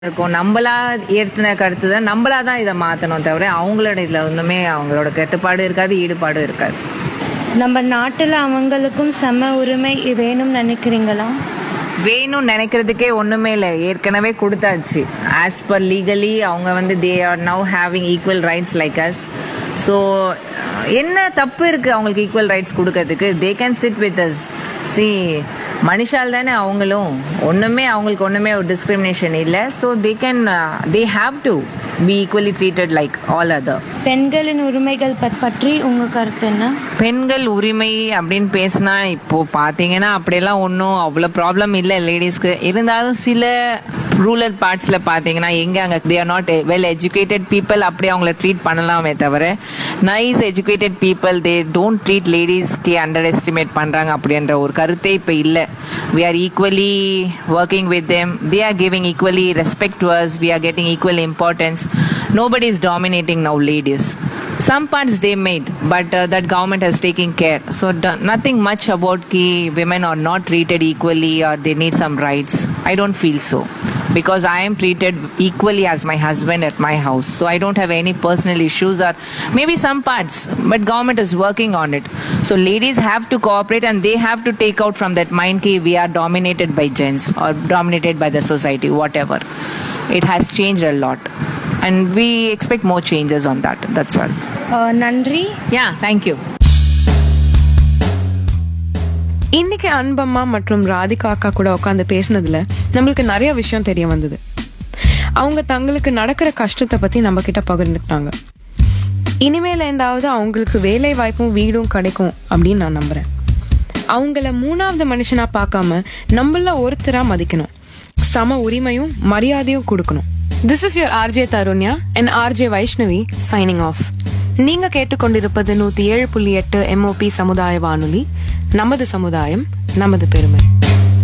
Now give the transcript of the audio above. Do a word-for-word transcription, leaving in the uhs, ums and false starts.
இருக்கும். நம்மளா ஏற்றின கருத்து தான், நம்மளா தான் இதை மாற்றணும் தவிர அவங்களோட இதில் ஒன்றுமே அவங்களோட கட்டுப்பாடு இருக்காது, ஈடுபாடும் இருக்காது. நம்ம நாட்டில் அவங்களுக்கும் சம உரிமை வேணும்னு நினைக்கிறீங்களா? வேணும்னு நினைக்கிறதுக்கே ஒன்றுமே இல்லை, ஏற்கனவே கொடுத்தாச்சு. ஆஸ் பர் லீகலி அவங்க வந்து they are now having equal rights like as. So என்ன தப்பு இருக்குது அவங்களுக்கு ஈக்குவல் ரைட்ஸ் கொடுக்கறதுக்கு? They can sit with us. C மனுஷால் தானே அவங்களும், ஒன்றுமே அவங்களுக்கு ஒன்றுமே ஒரு டிஸ்கிரிமினேஷன் இல்லை. So they can they have to be equally treated like all other. பெண்களின் உரிமைகள் பற்றி உங்கள் கருத்து என்ன? பெண்கள் உரிமை அப்படின்னு பேசினா இப்போ பார்த்தீங்கன்னா அப்படியெல்லாம் ஒன்றும் அவ்வளோ ப்ராப்ளம் இல்லை லேடிஸ்க்கு. இருந்தாலும் சில ரூரல் பார்ட்ஸில் பார்த்தீங்கன்னா எங்கே அங்கே they are not well educated people, அப்படி அவங்கள ட்ரீட் பண்ணலாமே தவிர nice educated people they don't treat லேடிஸ்க்கு அண்டர் எஸ்டிமேட் பண்ணுறாங்க அப்படின்ற ஒரு கருத்தே இப்போ இல்லை. We are equally working with them, they are giving equally respect to us, we are getting equal importance. Nobody is dominating now ladies. Some parts they made, but uh, that government has taken care. So d- nothing much about ki women are not treated equally or they need some rights. I don't feel so, because I am treated equally as my husband at my house. So I don't have any personal issues, or maybe some parts, but government is working on it. So ladies have to cooperate and they have to take out from that mind ki we are dominated by gents or dominated by the society, whatever. It has changed a lot. And we expect more changes on that. That's all. Uh, நன்றி. Yeah, thank you. இன்னைக்கு அன்பம்மா மற்றும் ராதிகா அக்கா கூட உட்காந்து பேசினதுல நம்மளுக்கு நிறைய விஷயம் தெரிய வந்தது. அவங்க தங்களுக்கு நடக்கிற கஷ்டத்தை பத்தி நம்ம கிட்ட பகிர்ந்துக்கிட்டாங்க. இனிமேல இருந்தாவது அவங்களுக்கு வேலை வாய்ப்பும் வீடும் கிடைக்கும் அப்படின்னு நான் நம்புறேன். அவங்கள மூணாவது மனுஷனா பார்க்காம நம்மள ஒருத்தரா மதிக்கணும், சம உரிமையும் மரியாதையும் கொடுக்கணும். This is your R J Tarunya and R J Vaishnavi signing off. நீங்க கேட்டுக்கொண்டிருப்பது நூத்தி ஏழு புள்ளி எட்டு M O P சமுதாய வானொலி. நமது சமுதாயம், நமது பெருமை.